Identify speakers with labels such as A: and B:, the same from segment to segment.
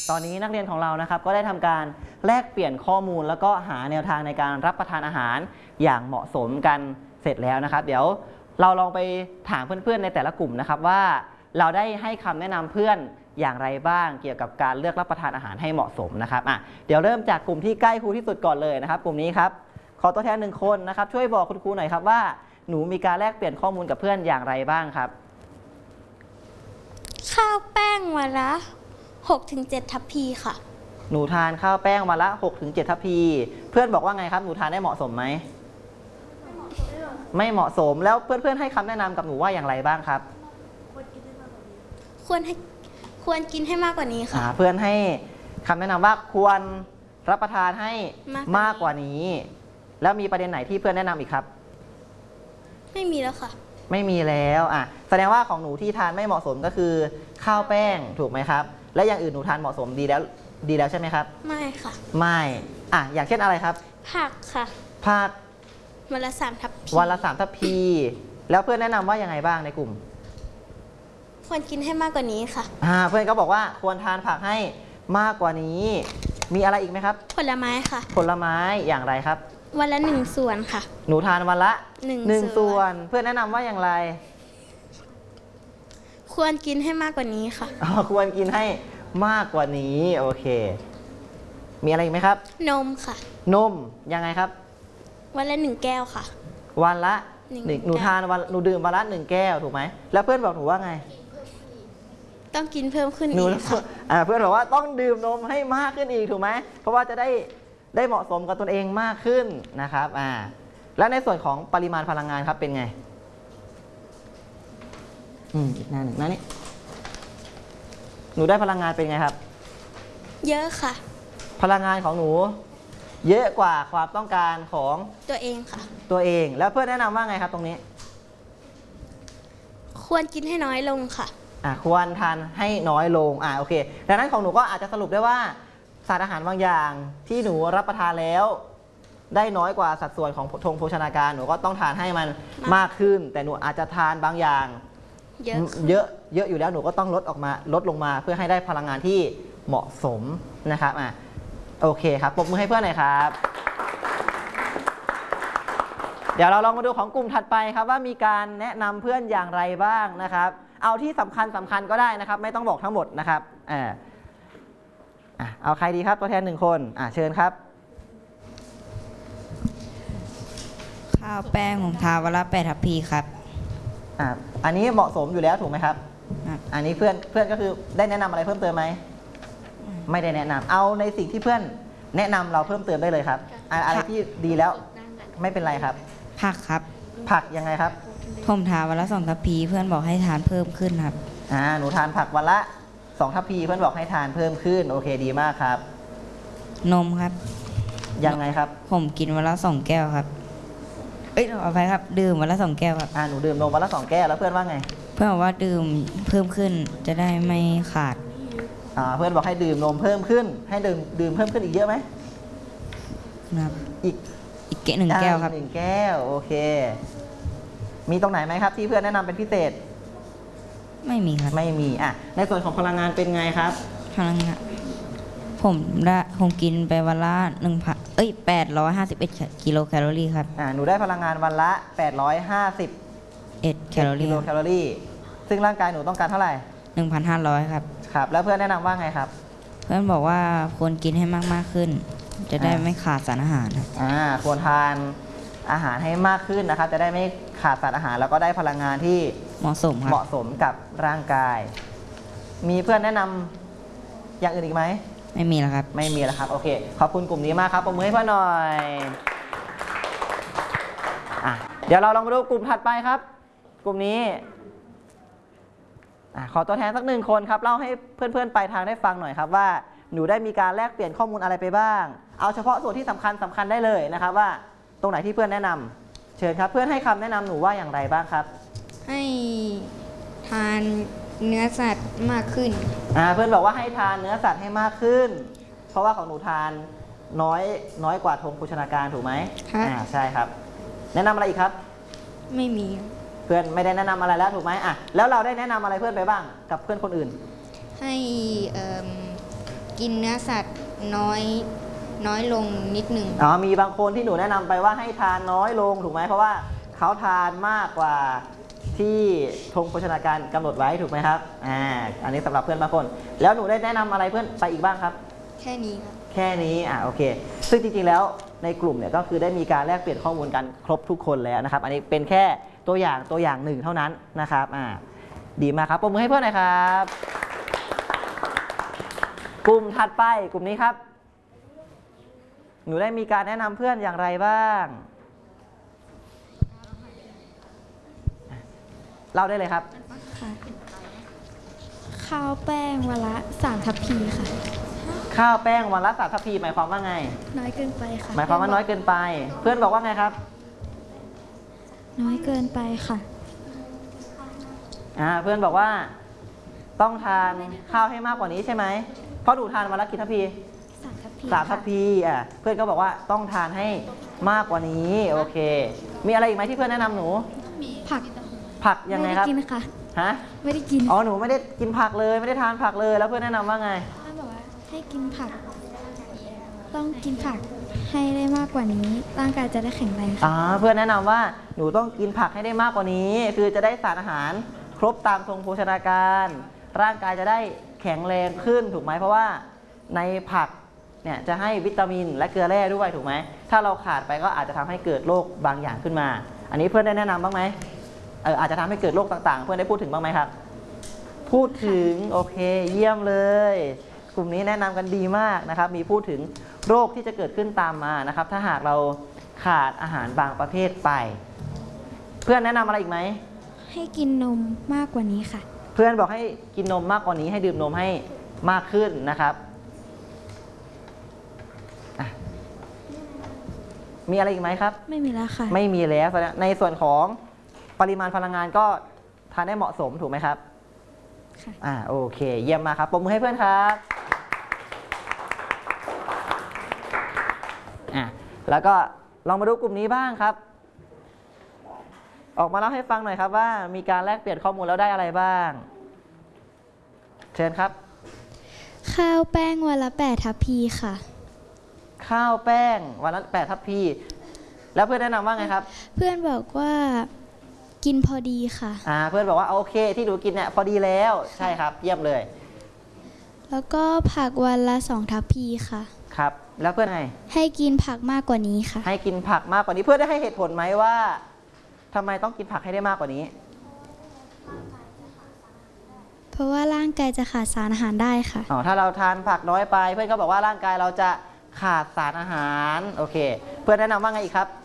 A: ตอนนี้นักเรียนของเรานะครับก็ได้ทำการแลกเปลี่ยนข้อมูลแล้วก็หาแนวทางในการรับประทานอาหารอย่างเหมาะสมกันเสร็จแล้วนะครับเดี๋ยวเราลองไปถามเพื่อนๆในแต่ละกลุ่มนะครับว่าเราได้ให้คำแนะนำเพื่อนอย่างไรบ้างเกี่ยวกับการเลือกรับประทานอาหารให้เหมาะสมนะครับเดี๋ยวเริ่มจากกลุ่มที่ใกล้ครูที่สุดก่อนเลยนะครับกลุ่มนี้ครับขอตัวแทน1คนนะครับช่วยบอกคุณครูหน่อยครับว่าหนูมีการแลกเปลี่ยนข้อมูลกับเพื่อนอย่างไรบ้างครับ
B: ข้าวแป้งวันละ 6-7 ทัพพีค่ะ
A: หนูทานข้าวแป้งวันละ 6-7 ทัพพีเพื่อนบอกว่าไงครับหนูทานได้เหมาะสมไหมไม่เหมาะสมแล้วเพื่อนๆให้คำแนะนำกับหนูว่าอย่างไรบ้างครับ
B: ควรกินให้มากกว่านี้ค่ะ
A: เพื่อนให้คำแนะนำว่าควรรับประทานให้มากกว่านี้แล้วมีประเด็นไหนที่เพื่อนแนะนำอีกครับ
B: ไม่มีแล้วค่ะ
A: ไม่มีแล้วแสดงว่าของหนูที่ทานไม่เหมาะสมก็คือข้าวแป้งถูกไหมครับและอย่างอื่นหนูทานเหมาะสมดีแล้วใช่ไหมครับ
B: ไม่ค่ะ
A: ไม่อย่างเช่นอะไรครับ
B: ผักค่ะ
A: ผัก
B: วันละ3 ทัพพี
A: วันละ3 ทัพพีแล้วเพื่อนแนะนำว่ายังไงบ้างในกลุ่ม
B: ควรกินให้มากกว่านี้ค่ะ
A: เพื่อนก็บอกว่าควรทานผักให้มากกว่านี้มีอะไรอีกไหมครับ
B: ผลไม้ค่ะ
A: ผลไม้อย่างไรครับ
B: วันละ1 ส่วนค่ะ
A: หนูทานวันละ1 ส่วนเพื่อนแนะนำว่าอย่างไร
B: ควรกินให้มากกว่านี้ค่ะ
A: ควรกินให้มากกว่านี้โอเคมีอะไรอีกไหมครับ
B: นมค่ะ
A: นมยังไงครับ
B: วันละ1 แก้วค่ะ
A: วันละหนูทานหนูดื่มวันละ1 แก้วถูกไหมแล้วเพื่อนบอกหนูว่าไง
B: ต้องกินเพิ่มขึ้นอีก
A: ค่ะเพื่อนบอกว่าต้องดื่มนมให้มากขึ้นอีกถูกไหมเพราะว่าจะได้เหมาะสมกับตนเองมากขึ้นนะครับแล้วในส่วนของปริมาณพลังงานครับเป็นไงอีกหน้าหนึ่งหน้านี้หนูได้พลังงานเป็นไงครับ
B: เยอะค่ะ
A: พลังงานของหนูเยอะกว่าความต้องการของ
B: ตัวเองค่ะ
A: ตัวเองแล้วเพื่อนแนะนำว่าไงครับตรงนี้
B: ควรกินให้น้อยลงค่ะ
A: ควรทานให้น้อยลงโอเคดังนั้นของหนูก็อาจจะสรุปได้ว่าสารอาหารบางอย่างที่หนูรับประทานแล้วได้น้อยกว่าสัดส่วนของธงโภชนาการหนูก็ต้องทานให้มันมากขึ้นแต่หนูอาจจะทานบางอย่างเยอะอยู่แล้วหนูก็ต้องลดลงมาเพื่อให้ได้พลังงานที่เหมาะสมนะครับโอเคครับปรบมือให้เพื่อนหน่อยครับเดี๋ยวเราลองมาดูของกลุ่มถัดไปครับว่ามีการแนะนำเพื่อนอย่างไรบ้างนะครับเอาที่สำคัญก็ได้นะครับไม่ต้องบอกทั้งหมดนะครับเอาใครดีครับตัวแทน1 คนเชิญครับ
C: ข้าวแป้งผมทานวันละ8 ทัพพีครับ
A: อันนี้เหมาะสมอยู่แล้วถูกไหมครับอันนี้เพื่อนก็คือได้แนะนำอะไรเพิ่มเติมไหมไม่ได้แนะนำเอาในสิ่งที่เพื่อนแนะนำเราเพิ่มเติมได้เลยครับอะไรที่ดีแล้วไม่เป็นไรครับ
C: ผักครับ
A: ผักยังไงครับ
C: ผมทานวันละ2 ทัพพีเพื่อนบอกให้ทานเพิ่มขึ้นครับ
A: หนูทานผักวันละ2 ทัพพีเพื่อนบอกให้ทานเพิ่มขึ้นโอเคดีมากครับ
C: นมครับ
A: ยังไงครับ
C: ผมกินวันละ2 แก้วครับเอาไปครับดื่มวันละ2 แก้วครับ
A: หนูดื่มนมวันละ2 แก้วแล้วเพื่อนว่าไง
C: เพื่อนบอกว่าดื่มเพิ่มขึ้นจะได้ไม่ขาด
A: เพื่อนบอกให้ดื่มนมเพิ่มขึ้นให้ดื่มเพิ่มขึ้นอีกเยอะไหม
C: ครับ
A: อีก
C: 1 แก้วครับ
A: 1 แก้วโอเคมีตรงไหนไหมครับที่เพื่อนแนะนำเป็นพิเศษ
C: ไม่มีครับ
A: ไม่มีในส่วนของพลังงานเป็นไงครับ
C: พลังงานผมกินไปวันละ851 กิโลแคลอรี่ครับ
A: หนูได้พลังงานวันละ851
C: กิโล
A: แคลอรี่ซึ่งร่างกายหนูต้องการเท่าไหร่
C: 1,500 ครับ
A: ครับแล้วเพื่อนแนะนำว่าไงครับ
C: เพื่อนบอกว่าควรกินให้มากขึ้นจะได้ไม่ขาดสารอาหาร
A: ควรทานอาหารให้มากขึ้นนะครับจะได้ไม่ขาดสารอาหารแล้วก็ได้พลังงานที่
C: เหมาะ
A: สมกับร่างกายมีเพื่อนแนะนำอย่างอื่นอีกไหม
C: ไม่มีแล้วครับ
A: ไม่มีแล้วครับโอเคขอบคุณกลุ่มนี้มากครับปรบมือให้เพื่อนหน่อยเดี๋ยวเราลองมาดูกลุ่มถัดไปครับกลุ่มนี้ขอตัวแทนสัก1 คนครับเล่าให้เพื่อนๆปลายทางได้ฟังหน่อยครับว่าหนูได้มีการแลกเปลี่ยนข้อมูลอะไรไปบ้างเอาเฉพาะส่วนที่สำคัญได้เลยนะครับว่าตรงไหนที่เพื่อนแนะนำเชิญครับเพื่อนให้คำแนะนำหนูว่าอย่างไรบ้างครับ
B: ให้ทานเนื้อสัตว์มากขึ้น
A: เพื่อนบอกว่าให้ทานเนื้อสัตว์ให้มากขึ้นเพราะว่าของหนูทานน้อยกว่าธงโภชนาการถูกไหมใช่ครับแนะนำอะไรอีกครับ
B: ไม่มี
A: เพื่อนไม่ได้แนะนำอะไรแล้วถูกไหมแล้วเราได้แนะนำอะไรเพื่อนไปบ้างกับเพื่อนคนอื่น
B: ให้กินเนื้อสัตว์น้อยลงนิดหนึ่ง
A: อ๋อมีบางคนที่หนูแนะนำไปว่าให้ทานน้อยลงถูกไหมเพราะว่าเขาทานมากกว่าที่ธงโภชนาการกำหนดไว้ถูกไหมครับอันนี้สำหรับเพื่อนบางคนแล้วหนูได้แนะนำอะไรเพื่อนไปอีกบ้างครับ
B: แค่นี้ครับ
A: แค่นี้โอเคซึ่งจริงๆแล้วในกลุ่มเนี่ยก็คือได้มีการแลกเปลี่ยนข้อมูลกันครบทุกคนแล้วนะครับอันนี้เป็นแค่ตัวอย่างหนึ่งเท่านั้นนะครับดีมากครับปรบมือให้เพื่อนหน่อยครับกลุ่มถัดไปกลุ่มนี้ครับหนูได้มีการแนะนำเพื่อนอย่างไรบ้างเล่าได้เลยครับ
D: ค่ะข้าวแป้งวันละ3 ทัพพีค่ะ
A: ข้าวแป้งวันละ3 ทัพพีหมายความว่าไง
D: น้อยเกินไปค่ะ
A: หมายความว่าน้อยเกินไปเพื่อนบอกว่าไงครับ
D: น้อยเกินไปค่ะ
A: เพื่อนบอกว่าต้องทานข้าวให้มากกว่านี้ใช่ไหมเพราะหนูทานวันละกี่ทัพพี3 ทัพพีเพื่อนก็บอกว่าต้องทานให้มากกว่านี้โอเคมีอะไรอีกไหมที่เพื่อนแนะนำหนูผักยังไงครับ
D: ไม่ได้กินค่ะ
A: ฮะ
D: ไม่ได้กิน
A: หนูไม่ได้กินผักเลยไม่ได้ทานผักเลยแล้วเพื่อนแนะนำว่าไง
D: เพื่อนบอกว่าให้กินผักต้องกินผักให้ได้มากกว่านี้ร่างกายจะได้แข็งแรง
A: เพื่อนแนะนำว่าหนูต้องกินผักให้ได้มากกว่านี้คือจะได้สารอาหารครบตามธงโภชนาการร่างกายจะได้แข็งแรงขึ้นถูกไหมเพราะว่าในผักเนี่ยจะให้วิตามินและเกลือแร่ด้วยถูกไหมถ้าเราขาดไปก็อาจจะทำให้เกิดโรคบางอย่างขึ้นมาอันนี้เพื่อนได้แนะนำบ้างไหมอาจจะทำให้เกิดโรคต่างๆเพื่อนได้พูดถึงบ้างไหมครับพูดถึงโอเคเยี่ยมเลยกลุ่มนี้แนะนำกันดีมากนะครับมีพูดถึงโรคที่จะเกิดขึ้นตามมานะครับถ้าหากเราขาดอาหารบางประเภทไปเพื่อนแนะนำอะไรอีกไหม
D: ให้กินนมมากกว่านี้ค่ะ
A: เพื่อนบอกให้กินนมมากกว่านี้ให้ดื่มนมให้มากขึ้นนะครับมีอะไรอีกไหมครับ
D: ไม่มีแล้วค่ะ
A: ไม่มีแล้วในส่วนของปริมาณพลังงานก็ทานได้เหมาะสมถูกไหมครับ
D: ค่ะ
A: โอเคเยี่ยมมากครับปรบมือให้เพื่อนครับแล้วก็ลองมาดูกลุ่มนี้บ้างครับออกมาเล่าให้ฟังหน่อยครับว่ามีการแลกเปลี่ยนข้อมูลแล้วได้อะไรบ้างเชิญครับ
D: ข้าวแป้งวันละ8 ทัพพีค่ะ
A: ข้าวแป้งวันละ8 ทัพพีแล้วเพื่อนแนะนำว่าไงครับ
D: เพื่อนบอกว่ากินพอดีค่ะ
A: เพื่อนบอกว่าโอเคที่หนูกินเนี่ยพอดีแล้วใช่ครับเยี่ยมเลย
D: แล้วก็ผักวันละ2 ทัพพีค่ะ
A: ครับแล้วเพื่อนไง
D: ให้กินผักมากกว่านี้ค่ะ
A: ให้กินผักมากกว่านี้เพื่อนได้ให้เหตุผลไหมว่าทำไมต้องกินผักให้ได้มากกว่านี้
D: เพราะว่าร่างกายจะขาดสารอาหารได้ค่ะ
A: ถ้าเราทานผักน้อยไปเพื่อนก็บอกว่าร่างกายเราจะขาดสารอาหารโอเคเพื่อนแนะนำว่าไงอีกครับ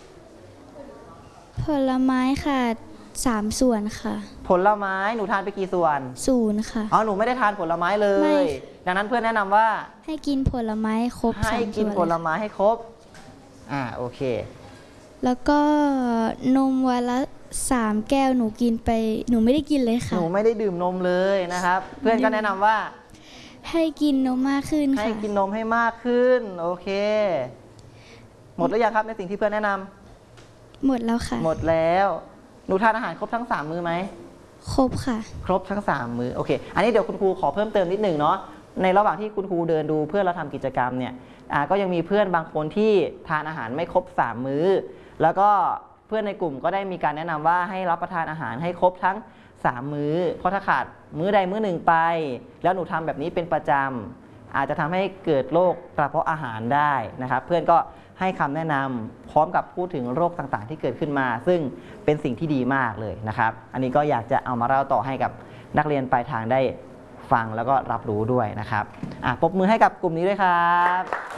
D: ผลไม้ค่ะ3 ส่วนค่ะ
A: ผลไม้หนูทานไปกี่ส่วน
D: 0ค่ะ
A: หนูไม่ได้ทานผลไม้เลยดังนั้นเพื่อนแนะนำว่า
D: ให้กินผลไม้ครบ
A: ให้กินผลไม้ให้ครบโอเค
D: แล้วก็นมวันละ3 แก้วหนูกินไปหนูไม่ได้กินเลยค่ะ
A: หนูไม่ได้ดื่มนมเลยนะครับเพื่อนก็แนะนำว่า
D: ให้กินนมมากขึ้นค่ะ
A: ให้กินนมให้มากขึ้นโอเคหมดแล้วยังครับในสิ่งที่เพื่อนแนะน
D: ำหมดแล้วค่ะ
A: หมดแล้วหนูทานอาหารครบทั้ง3 มื้อไหม
D: ครบค่ะ
A: ครบทั้ง3 มื้อโอเคอันนี้เดี๋ยวคุณครูขอเพิ่มเติมนิดหนึ่งเนาะในระหว่างที่คุณครูเดินดูเพื่อนเราทำกิจกรรมเนี่ยก็ยังมีเพื่อนบางคนที่ทานอาหารไม่ครบ3 มื้อแล้วก็เพื่อนในกลุ่มก็ได้มีการแนะนำว่าให้รับประทานอาหารให้ครบทั้ง3 มื้อเพราะถ้าขาดมื้อใดมื้อหนึ่งไปแล้วหนูทำแบบนี้เป็นประจำอาจจะทำให้เกิดโรคกระเพาะอาหารได้นะครับเพื่อนก็ให้คำแนะนำพร้อมกับพูดถึงโรคต่างๆที่เกิดขึ้นมาซึ่งเป็นสิ่งที่ดีมากเลยนะครับอันนี้ก็อยากจะเอามาเล่าต่อให้กับนักเรียนปลายทางได้ฟังแล้วก็รับรู้ด้วยนะครับปรบมือให้กับกลุ่มนี้ด้วยครับ